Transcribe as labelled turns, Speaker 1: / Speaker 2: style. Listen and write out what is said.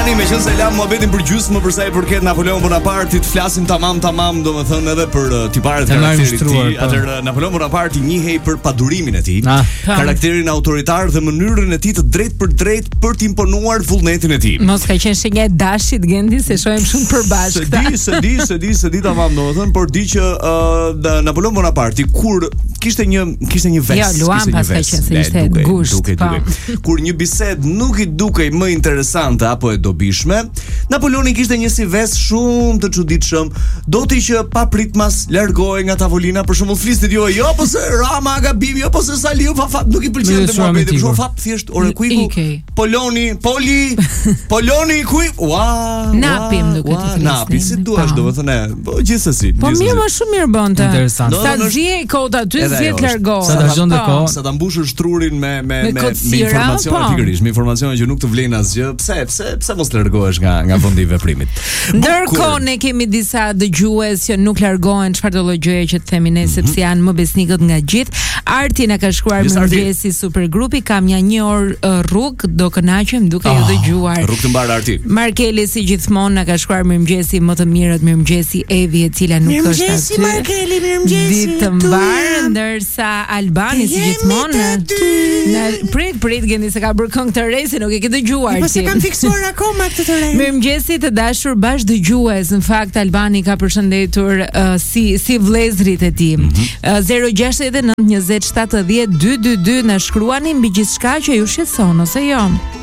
Speaker 1: Tani meqense lam mohabetin për gjysmë për sa i përket Napoleon Bonapartit, flasim tamam, domethënë edhe për tiparet karakterit të tij. Atëherë Napoleon Bonaparte njihej për padurimin e tij, karakterin autoritar dhe mënyrën e tij të drejtë për drejtë për të imponuar vullnetin e tij.
Speaker 2: Mos ka qenë shenja e dashit Gendi, se shohim shumë përbashkët.
Speaker 1: Se di tamam, domethënë, por di që Napoleon Bonaparte kur kishte një ves,
Speaker 2: ja, Luan pas ka qenë se ishte gusht.
Speaker 1: Kur një bisedë nuk i dukej më interesante apo e dobishme, Napoleoni kishte një si ves shumë të çuditshëm, doti që pa pritmas largohej nga tavolina, për shembull fliste jo, po se Rama gabim, jo po se Saliu fa nuk i pëlqente muhabeti, për shembull fat thjesht ore kuiku, Poloni kuiku,
Speaker 2: napim nuk e di.
Speaker 1: Napi si duash, domethënë, po gjithsesi.
Speaker 2: Po mirë, më shumë mirë bënte.
Speaker 3: Interesant.
Speaker 2: Sa zihej kota aty, zihet largohej.
Speaker 3: Sa ta gjonte kohë.
Speaker 1: Sa ta mbushësh trurin me informacione pikërisht, me informacione që nuk të vlen asgjë. Pse mos largohesh nga vendi i veprimit?
Speaker 2: Ndërkohë ne kemi disa dëgjues që nuk largohen çfarë do lloj gjëje që të themi ne, sepse janë më besnikët nga gjithë. Arti na ka shkruar mëngjesi supergrupi, kam një orë rrugë, do kënaqem duke ju dëgjuar.
Speaker 1: Rrugë të mbar Arti.
Speaker 2: Markeli si gjithmonë na ka shkruar mirëmëngjesi më të mirët, mirëmëngjesi Evi e cila nuk është aty.
Speaker 4: Mirëmëngjesi Markeli, mirëmëngjesi.
Speaker 2: Ditë të mbar, ndërsa Albani si gjithmonë. Prit Gendi se ka bërë këngë të re, se nuk e ke dëgjuar ti.
Speaker 4: Po se kam fiksuar akoma këtë të re.
Speaker 2: Mirëmëngjesi të dashur bash dëgjues. Në fakt Albani ka përshëndetur si vëllezrit e tij. 069 20 70 222 na shkruani mbi gjithçka që ju shqetëson ose jo.